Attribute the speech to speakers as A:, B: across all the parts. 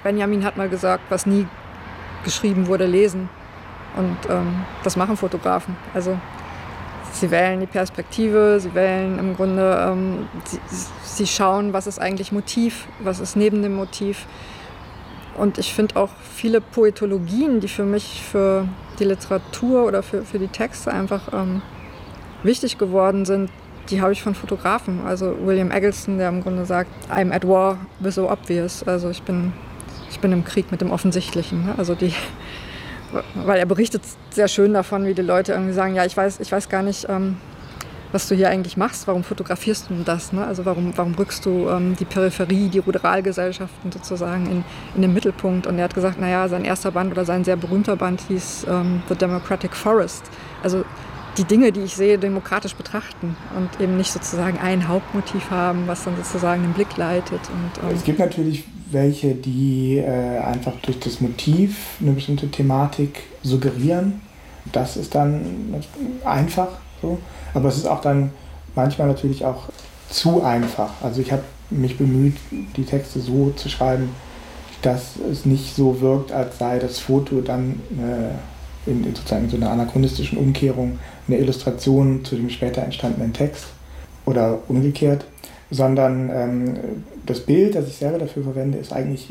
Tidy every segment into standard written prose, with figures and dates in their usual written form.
A: Benjamin hat mal gesagt, was nie geschrieben wurde, lesen. Und das machen Fotografen. Also sie wählen die Perspektive, sie wählen im Grunde, sie schauen, was ist eigentlich Motiv, was ist neben dem Motiv. Und ich finde auch viele Poetologien, die für mich, für die Literatur oder für die Texte einfach wichtig geworden sind, die habe ich von Fotografen. Also William Eggleston, der im Grunde sagt, I'm at war with the obvious. Also ich bin im Krieg mit dem Offensichtlichen. Ne? Also weil er berichtet sehr schön davon, wie die Leute irgendwie sagen, ja, ich weiß gar nicht, was du hier eigentlich machst, warum fotografierst du das? Ne? Also warum rückst du die Peripherie, die Ruralgesellschaften sozusagen in den Mittelpunkt? Und er hat gesagt, naja, sein erster Band oder sein sehr berühmter Band hieß The Democratic Forest. Also die Dinge, die ich sehe, demokratisch betrachten und eben nicht sozusagen ein Hauptmotiv haben, was dann sozusagen den Blick leitet. Und,
B: es gibt natürlich welche, die einfach durch das Motiv eine bestimmte Thematik suggerieren. Das ist dann einfach so. Aber es ist auch dann manchmal natürlich auch zu einfach. Also ich habe mich bemüht, die Texte so zu schreiben, dass es nicht so wirkt, als sei das Foto dann sozusagen in so einer anachronistischen Umkehrung eine Illustration zu dem später entstandenen Text oder umgekehrt, sondern das Bild, das ich selber dafür verwende, ist eigentlich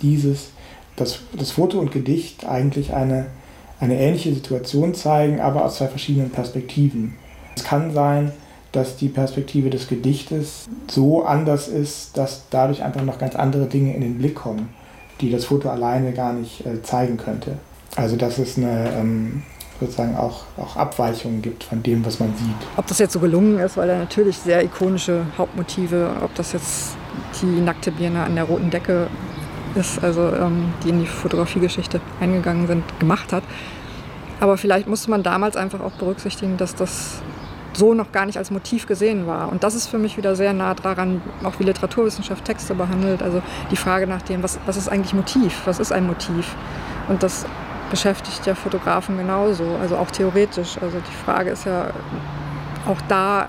B: das Foto und Gedicht eigentlich eine ähnliche Situation zeigen, aber aus zwei verschiedenen Perspektiven. Es kann sein, dass die Perspektive des Gedichtes so anders ist, dass dadurch einfach noch ganz andere Dinge in den Blick kommen, die das Foto alleine gar nicht zeigen könnte. Also dass es sozusagen auch Abweichungen gibt von dem, was man sieht.
A: Ob das jetzt so gelungen ist, weil er natürlich sehr ikonische Hauptmotive, ob das jetzt die nackte Birne an der roten Decke ist, also die in die Fotografiegeschichte eingegangen sind, gemacht hat. Aber vielleicht musste man damals einfach auch berücksichtigen, dass das so noch gar nicht als Motiv gesehen war. Und das ist für mich wieder sehr nah daran, auch wie Literaturwissenschaft Texte behandelt. Also die Frage nach dem, was ist eigentlich Motiv? Was ist ein Motiv? Und das beschäftigt ja Fotografen genauso, also auch theoretisch. Also die Frage ist ja, auch da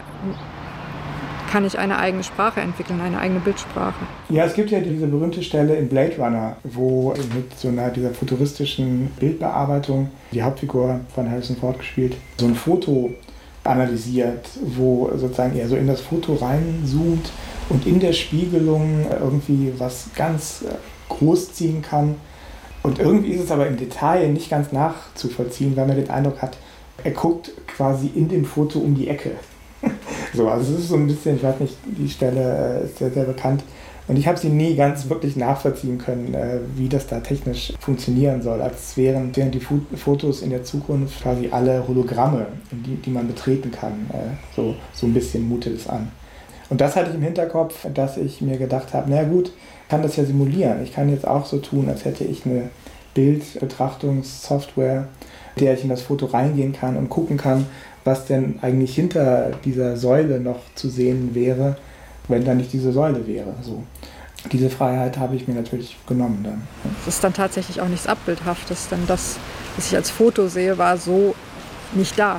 A: kann ich eine eigene Sprache entwickeln, eine eigene Bildsprache.
B: Ja, es gibt ja diese berühmte Stelle in Blade Runner, wo mit so dieser futuristischen Bildbearbeitung die Hauptfigur von Harrison Ford gespielt, so ein Foto analysiert, wo sozusagen er so in das Foto reinzoomt und in der Spiegelung irgendwie was ganz groß ziehen kann. Und irgendwie ist es aber im Detail nicht ganz nachzuvollziehen, weil man den Eindruck hat, er guckt quasi in dem Foto um die Ecke. So, also es ist so ein bisschen, ich weiß nicht, die Stelle ist sehr, sehr bekannt. Und ich habe sie nie ganz wirklich nachvollziehen können, wie das da technisch funktionieren soll. Als wären die Fotos in der Zukunft quasi alle Hologramme, die man betreten kann. So ein bisschen mutet es an. Und das hatte ich im Hinterkopf, dass ich mir gedacht habe, na gut, ich kann das ja simulieren. Ich kann jetzt auch so tun, als hätte ich eine Bildbetrachtungssoftware, der ich in das Foto reingehen kann und gucken kann, was denn eigentlich hinter dieser Säule noch zu sehen wäre, wenn da nicht diese Säule wäre. So. Diese Freiheit habe ich mir natürlich genommen dann.
A: Es ist dann tatsächlich auch nichts Abbildhaftes, denn das, was ich als Foto sehe, war so nicht da.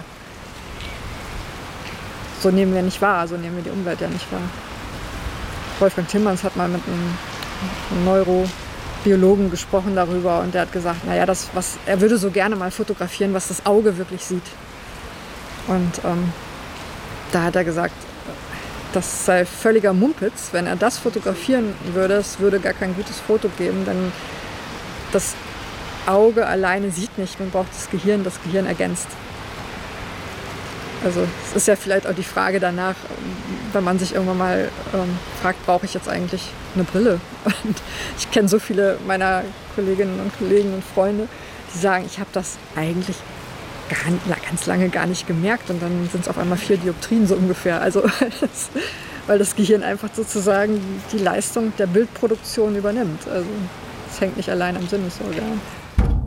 A: So nehmen wir nicht wahr, so nehmen wir die Umwelt ja nicht wahr. Wolfgang Tillmans hat mal mit einem Neurobiologen gesprochen darüber und der hat gesagt, naja, er würde so gerne mal fotografieren, was das Auge wirklich sieht. Und da hat er gesagt, das sei völliger Mumpitz, wenn er das fotografieren würde, es würde gar kein gutes Foto geben, denn das Auge alleine sieht nicht, man braucht das Gehirn ergänzt. Also es ist ja vielleicht auch die Frage danach, wenn man sich irgendwann mal fragt, brauche ich jetzt eigentlich eine Brille? Und ich kenne so viele meiner Kolleginnen und Kollegen und Freunde, die sagen, ich habe das eigentlich ganz lange gar nicht gemerkt und dann sind es auf einmal 4 Dioptrien so ungefähr. Also weil das Gehirn einfach sozusagen die Leistung der Bildproduktion übernimmt. Also es hängt nicht allein am Sinnesorgan.